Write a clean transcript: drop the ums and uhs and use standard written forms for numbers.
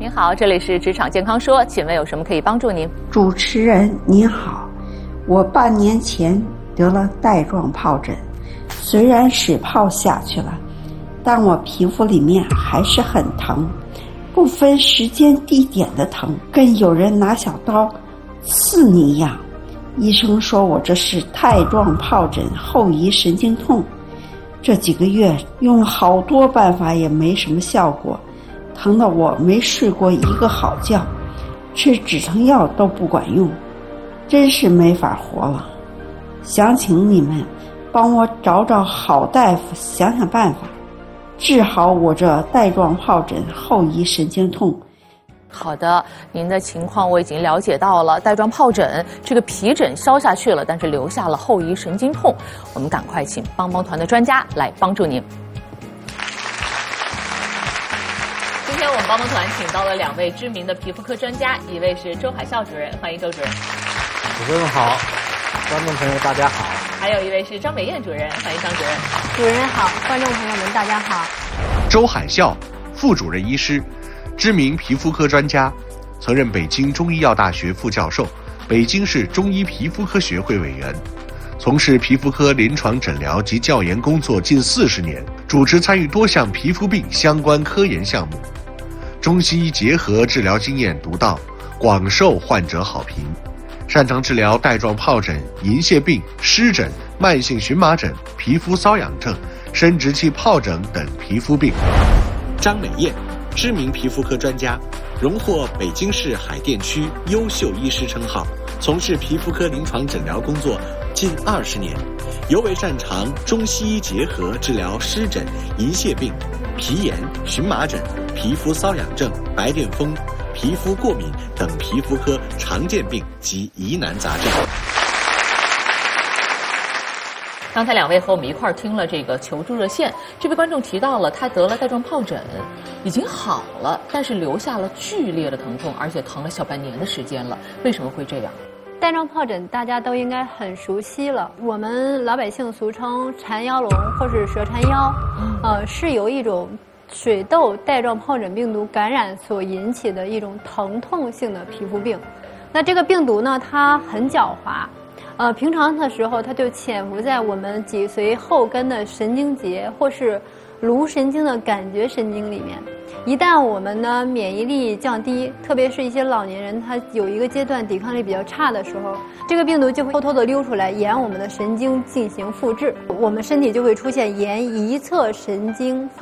您好，这里是职场健康说，请问有什么可以帮助您？ 主持人您好，我半年前得了带状疱疹，虽然水泡下去了，但我皮肤里面还是很疼，不分时间地点的疼，跟有人拿小刀刺你一样。医生说我这是带状疱疹后遗神经痛，这几个月用了好多办法也没什么效果，疼得我没睡过一个好觉，吃止疼药都不管用，真是没法活了。想请你们帮我找找好大夫，想想办法，治好我这带状疱疹后遗神经痛。 好的，您的情况我已经了解到了，带状疱疹这个皮疹消下去了，但是留下了后遗神经痛，我们赶快请帮帮团的专家来帮助您。今天我们帮帮团请到了2位知名的皮肤科专家，一位是周海啸主任，欢迎周主任。 主持人好，观众朋友大家好。 还有一位是张美燕主任，欢迎张主任。 主任好，观众朋友们大家好。 周海啸，副主任医师，知名皮肤科专家，曾任北京中医药大学副教授，北京市中医皮肤科学会委员，从事皮肤科临床诊疗及教研工作近40年，主持参与多项皮肤病相关科研项目，中西医结合治疗经验独到，广受患者好评，擅长治疗带状疱疹、银屑病、湿疹、慢性荨麻疹、皮肤瘙痒症、生殖器疱疹等皮肤病。张美燕，知名皮肤科专家，荣获北京市海淀区优秀医师称号，从事皮肤科临床诊疗工作近20年，尤为擅长中西医结合治疗湿疹、银屑病、皮炎、荨麻疹、皮肤瘙痒症、白癜风、皮肤过敏等皮肤科常见病及疑难杂症。 刚才2位和我们一块儿听了这个求助热线，这位观众提到了他得了带状疱疹，已经好了，但是留下了剧烈的疼痛，而且疼了小半年的时间了，为什么会这样？ 带状疱疹大家都应该很熟悉了，我们老百姓俗称缠腰龙或是蛇缠腰，是由一种水痘带状疱疹病毒感染所引起的一种疼痛性的皮肤病。那这个病毒呢，它很狡猾，平常的时候它就潜伏在我们脊髓后根的神经节或是颅神经的感觉神经里面。一旦我们的免疫力降低，特别是一些老年人，他有一个阶段抵抗力比较差的时候，这个病毒就会偷偷的溜出来，沿我们的神经进行复制，我们身体就会出现沿一侧神经